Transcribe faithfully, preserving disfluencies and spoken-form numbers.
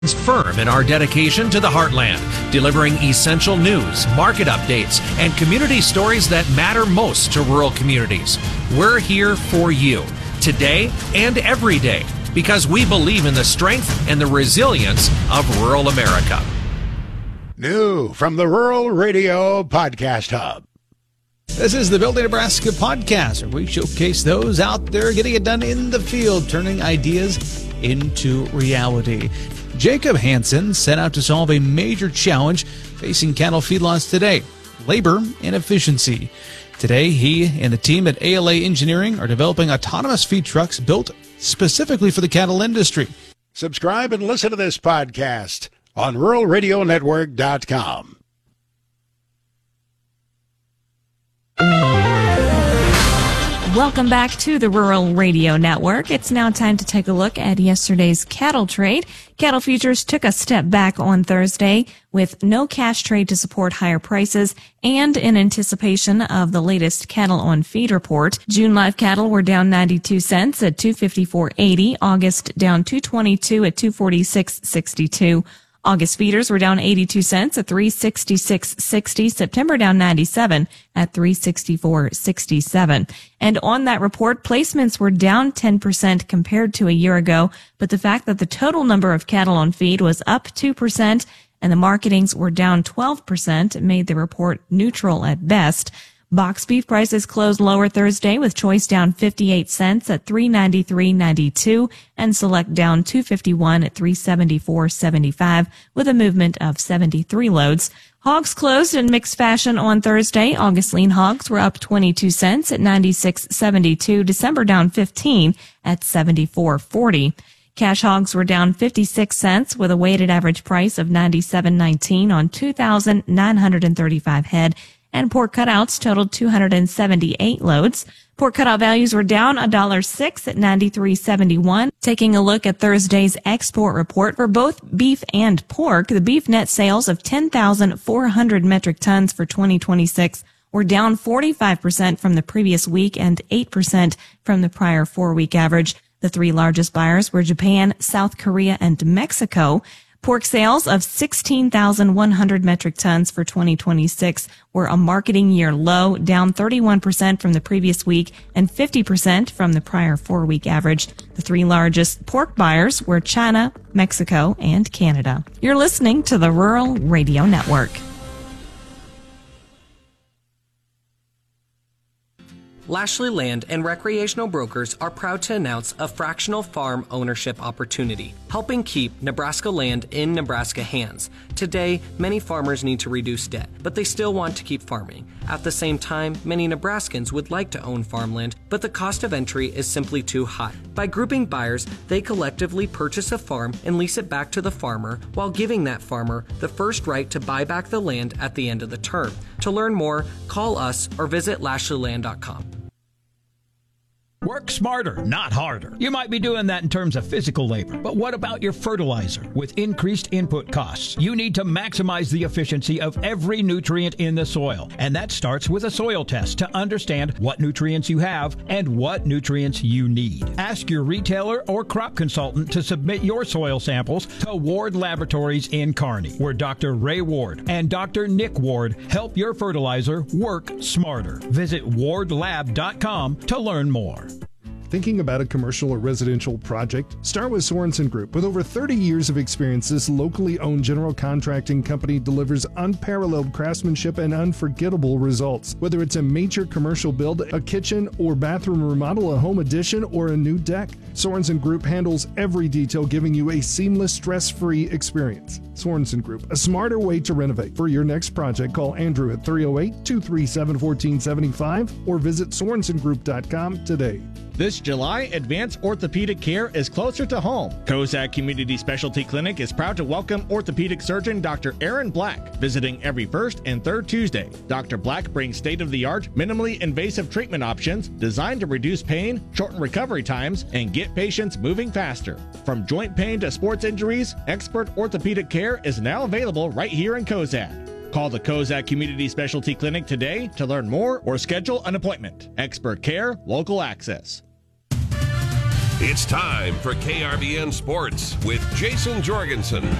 Firm in our dedication to the heartland, delivering essential news, market updates, and community stories that matter most to rural communities. We're here for you, today and every day, because we believe in the strength and the resilience of rural America. New from the Rural Radio Podcast Hub. This is the Building Nebraska podcast, where we showcase those out there getting it done in the field, turning ideas into reality. Jacob Hansen set out to solve a major challenge facing cattle feedlots today: labor and efficiency. Today, he and the team at A L A Engineering are developing autonomous feed trucks built specifically for the cattle industry. Subscribe and listen to this podcast on rural radio network dot com. Welcome back to the Rural Radio Network. It's now time to take a look at yesterday's cattle trade. Cattle futures took a step back on Thursday with no cash trade to support higher prices and in anticipation of the latest cattle on feed report. June live cattle were down ninety-two cents at two fifty-four eighty. August down two twenty-two at two forty-six sixty-two. August feeders were down eighty-two cents at three sixty-six sixty. September down ninety-seven at three sixty-four sixty-seven. And on that report, placements were down ten percent compared to a year ago, but the fact that the total number of cattle on feed was up two percent and the marketings were down twelve percent made the report neutral at best. Box beef prices closed lower Thursday, with choice down fifty-eight cents at three ninety-three ninety-two and select down two fifty-one at three seventy-four seventy-five, with a movement of seventy-three loads. Hogs closed in mixed fashion on Thursday. August lean hogs were up twenty-two cents at ninety-six seventy-two. December down fifteen at seventy-four forty. Cash hogs were down fifty-six cents with a weighted average price of ninety-seven nineteen on two thousand nine hundred thirty-five head. And pork cutouts totaled two hundred seventy-eight loads. Pork cutout values were down one dollar and six cents at ninety-three seventy-one. Taking a look at Thursday's export report for both beef and pork, the beef net sales of ten thousand four hundred metric tons for twenty twenty-six were down forty-five percent from the previous week and eight percent from the prior four-week average. The three largest buyers were Japan, South Korea, and Mexico. Pork sales of sixteen thousand one hundred metric tons for twenty twenty-six were a marketing year low, down thirty-one percent from the previous week and fifty percent from the prior four-week average. The three largest pork buyers were China, Mexico, and Canada. You're listening to the Rural Radio Network. Lashley Land and Recreational Brokers are proud to announce a fractional farm ownership opportunity, helping keep Nebraska land in Nebraska hands. Today, many farmers need to reduce debt, but they still want to keep farming. At the same time, many Nebraskans would like to own farmland, but the cost of entry is simply too high. By grouping buyers, they collectively purchase a farm and lease it back to the farmer, while giving that farmer the first right to buy back the land at the end of the term. To learn more, call us or visit lashley land dot com. Work smarter, not harder. You might be doing that in terms of physical labor, but what about your fertilizer? With increased input costs, you need to maximize the efficiency of every nutrient in the soil. And that starts with a soil test to understand what nutrients you have and what nutrients you need. Ask your retailer or crop consultant to submit your soil samples to Ward Laboratories in Kearney, where Doctor Ray Ward and Doctor Nick Ward help your fertilizer work smarter. Visit ward lab dot com to learn more. Thinking about a commercial or residential project? Start with Sorensen Group. With over thirty years of experience, this locally owned general contracting company delivers unparalleled craftsmanship and unforgettable results. Whether it's a major commercial build, a kitchen or bathroom remodel, a home addition, or a new deck, Sorensen Group handles every detail, giving you a seamless, stress-free experience. Sorensen Group, a smarter way to renovate. For your next project, call Andrew at three oh eight, two three seven, one four seven five or visit sorensen group dot com today. This July, Advanced Orthopedic Care is closer to home. Kozak Community Specialty Clinic is proud to welcome orthopedic surgeon Doctor Aaron Black, visiting every first and third Tuesday. Doctor Black brings state-of-the-art, minimally invasive treatment options designed to reduce pain, shorten recovery times, and get patients moving faster. From joint pain to sports injuries, expert orthopedic care is now available right here in Kozak. Call the Kozak Community Specialty Clinic today to learn more or schedule an appointment. Expert care, local access. It's time for K R B N Sports with Jason Jorgensen.